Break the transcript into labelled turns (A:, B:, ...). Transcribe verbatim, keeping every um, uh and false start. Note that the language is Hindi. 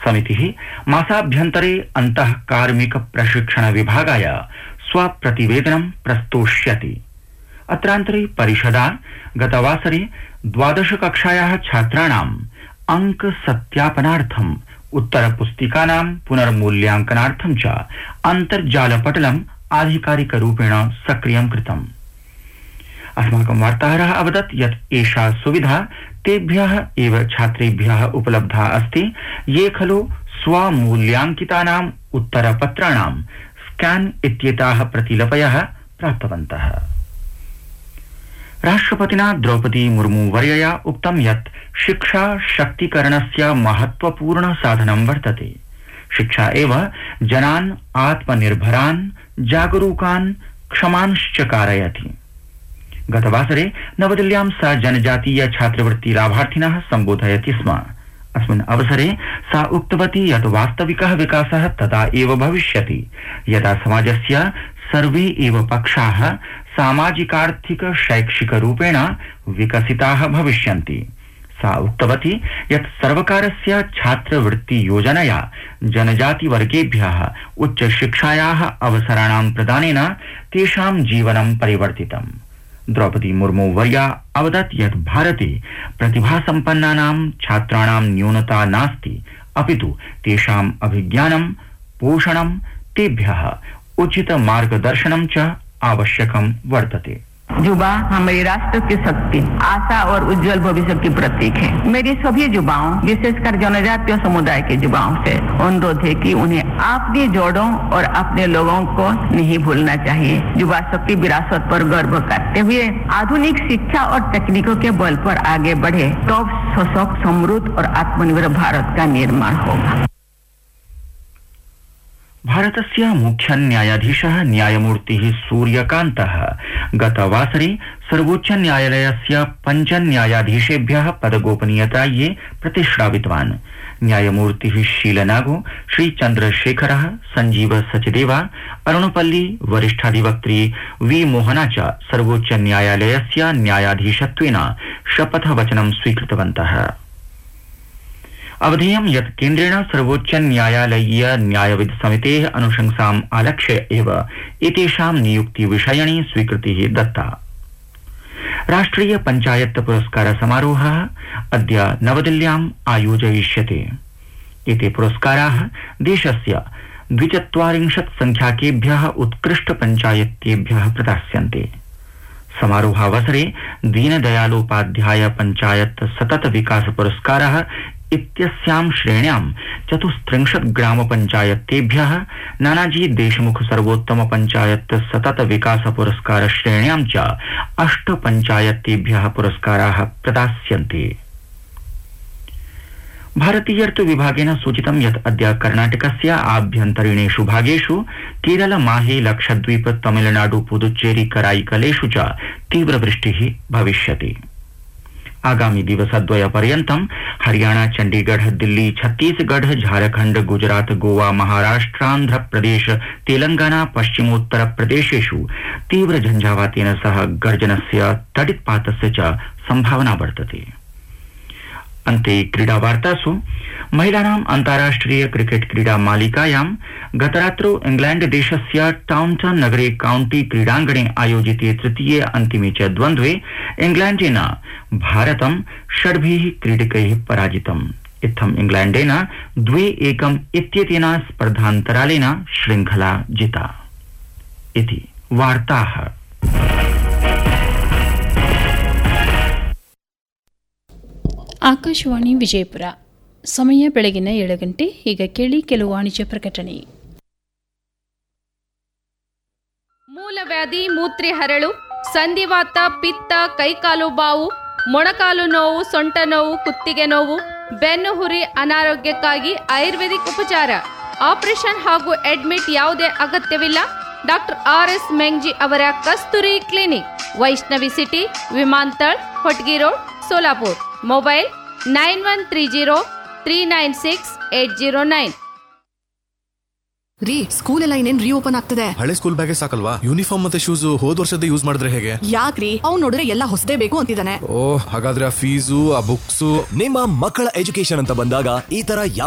A: समितिः मासाभ्यन्तरे अन्तः कार्मिक प्रशिक्षण विभागाय स्वप्रतिवेदनं प्रस्तोष्यति। अत्रान्तरे परिषदा गतवासरे द्वादश कक्षायाः छात्राणाम् अंक सत्यापनार्थम् उत्तरपुस्तिकानां पुनर्मूल्यांकनार्थं च अन्तर्जालपटलम् आधिकारिकरूपेण सक्रियं कृतम्। अस्माकं वार्ताहरः अवदत् यत् एषा सुविधा तेभ्यः एव छात्रेभ्यः उपलब्धा अस्ति ये खलु स्वमूल्यांकितानाम् उत्तरपत्राणां स्कैन इत्येताः प्रतिलिपयः प्राप्तवन्तः। राष्ट्रपतिना द्रौपदी मुर्मू वर्यया उक्तं यत् शिक्षा शक्तिकरणस्य महत्वपूर्ण साधनं वर्तते। शिक्षा एव जनान् आत्मनिर्भरान्, जागरूकान्, क्षमांश्च कारयति। गतवासरे नवदिल्ल्यां सा जनजातीय छात्रवृत्ति लाभार्थिनः सम्बोधयति स्म। अस्मिन् अवसरे सा उक्तवती यत् वास्तविकः विकासः तदा एव भविष्यति यदा समाजस्य सर्वे एव पक्षाः सामाजिकार्थिक शैक्षिक रूपेण विकसिताः भविष्यन्ति। सा उक्तवती यत् सर्वकारस्य छात्रवृत्ति योजनया जनजातिवर्गेभ्यः उच्चशिक्षायाः अवसराणां प्रदानेन तेषां जीवनं परिवर्तितम्। द्रौपदी मुर्मू वर्या अवदत् यत् भारते प्रतिभासम्पन्नानां छात्राणां न्यूनता नास्ति, अपितु तेषाम् अभिज्ञानं, पोषणं, तेभ्यः उचित मार्गदर्शनं च आवश्यकं वर्तते।
B: युवा हमारे राष्ट्र की शक्ति, आशा और उज्जवल भविष्य की प्रतीक है। मेरी सभी युवाओं, विशेषकर जनजातीय समुदाय के युवाओं से अनुरोध है कि उन्हें अपनी जड़ों और अपने लोगों को नहीं भूलना चाहिए। युवा शक्ति विरासत पर गर्व करते हुए आधुनिक शिक्षा और तकनीकों के बल पर आगे बढ़े तो सशक्त, समृद्ध और आत्मनिर्भर भारत का निर्माण होगा।
A: भारतस्य मुख्य न्यायाधीशः न्यायमूर्तिः सूर्यकान्तः गतवासरे सर्वोच्च न्यायालयस्य पञ्च न्यायाधीशेभ्यः पदगोपनीयतायै प्रतिश्रावितवान्। न्यायमूर्तिः शीलनागो, श्री चन्द्रशेखरः, संजीव सचदेवा, अरुणपल्ली, वरिष्ठाधिवक्त्री वी मोहना च सर्वोच्च न्यायालयस्य न्यायाधीशत्वेन शपथवचनं स्वीकृतवन्तः। अवधेयं यत् केन्द्रेण सर्वोच्च न्यायालयीय न्यायविद समितेः अनुशंसाम् आलक्ष्य एव एतेषां नियुक्ति विषयिणी स्वीकृतिः दत्ता। राष्ट्रिय पंचायत पुरस्कार समारोहः अद्य नवदिल्ल्याम् आयोजयिष्यते। एते पुरस्काराः देशस्य द्विचत्वारिंशत् संख्याकेभ्यः उत्कृष्ट पंचायतेभ्यः प्रदास्यन्ते। समारोहावसरे दीनदयालोपाध्याय पंचायत सतत विकास पुरस्कारः इत्यस्यां श्रेण्यां चतुस्त्रिंशत् ग्राम पंचायतेभ्यः, नानाजी देशमुख सर्वोत्तम पंचायत सतत विकास पुरस्कार श्रेण्यां च अष्ट पंचायतेभ्यः पुरस्काराः प्रदास्यन्ते। भारतीयर्तु विभागेन सूचितं यत् अद्य कर्णाटकस्य आभ्यन्तरीणेषु भागेषु केरल, माहे, लक्षद्वीप, तमिलनाडु, पुदुच्चेरी, कराईकलेषु च तीव्रवृष्टिः भविष्यति। आगामी दिवसद्वय पर्यन्तं हरियाणा, चंडीगढ़, दिल्ली, छत्तीसगढ़, झारखंड, गुजरात, गोवा, महाराष्ट्रांध्र प्रदेश, तेलंगाना, पश्चिमोत्तर प्रदेशेषु तीव्र झंझावातेन सह गर्जनस्य, तडित्पातस्य च संभावना वर्तते। अन्ते क्रीडा वार्तासु महिलानाम् अन्ताराष्ट्रिय क्रिकेट क्रीडा मालिकायां गतरात्रौ इंग्लैंड देशस्य टाउनटन नगरे काउंटी क्रीडाङ्गणे आयोजिते तृतीये अन्तिमे च द्वन्द्वे इंग्लैंडेन भारतं षड्भिः क्रीडकैः पराजितम्। इत्थम् इंग्लैंडेन द्वे एकम् इत्येतेन स्पर्धान्तरालेन श्रृंखला जिता। इति वार्ताः।
C: ಆಕಾಶವಾಣಿ ವಿಜಯಪುರ. ಸಮಯ ಬೆಳಗಿನ ಏಳು ಗಂಟೆ. ಈಗ ಕೇಳಿ ಕೆಲವು ವಾಣಿಜ್ಯ ಪ್ರಕಟಣೆ.
D: ಮೂಲವ್ಯಾಧಿ, ಮೂತ್ರಿ ಹರಳು, ಸಂಧಿವಾತ, ಪಿತ್ತ, ಕೈಕಾಲು ಬಾವು, ಮೊಣಕಾಲು ನೋವು, ಸೊಂಟ ನೋವು, ಕುತ್ತಿಗೆ ನೋವು, ಬೆನ್ನು ಹುರಿ, ಅನಾರೋಗ್ಯಕ್ಕಾಗಿ ಆಯುರ್ವೇದಿಕ್ ಉಪಚಾರ. ಆಪರೇಷನ್ ಹಾಗೂ ಅಡ್ಮಿಟ್ ಯಾವುದೇ ಅಗತ್ಯವಿಲ್ಲ. ಡಾಕ್ಟರ್ ಆರ್ ಎಸ್ ಮೆಂಗ್ಜಿ ಅವರ ಕಸ್ತೂರಿ clinic, Vaishnavi city, ವಿಮಾನತಳ್, Hotgi road, Solapur. Mobile nine one three zero three nine six eight zero nine.
E: ರೀ, ಸ್ಕೂಲ್ ಎಲ್ಲ ಇನ್ನೇನ್ ರೀಓಪನ್ ಆಗ್ತದೆ.
F: ಹಳೆ ಸ್ಕೂಲ್ ಬ್ಯಾಗೇ ಸಾಕಲ್ವಾ? ಯೂನಿಫಾರ್ಮ್ ಮತ್ತೆ ಶೂಸ್ ಹೋದ್ ವರ್ಷದ ಯೂಸ್ ಮಾಡಿದ್ರೆ ಹೇಗೆ?
E: ಯಾಕ್ರಿ, ಅವ್ನು ನೋಡಿದ್ರೆ ಎಲ್ಲ ಹೊಸದೇ ಬೇಕು ಅಂತಿದ್ದಾನೆ.
F: ಓ, ಹಾಗಾದ್ರೆ ಆ ಫೀಸು, ಆ ಬುಕ್ಸ್.
G: ನಿಮ್ಮ ಮಕ್ಕಳ ಎಜುಕೇಶನ್ ಅಂತ ಬಂದಾಗ ಈ ತರ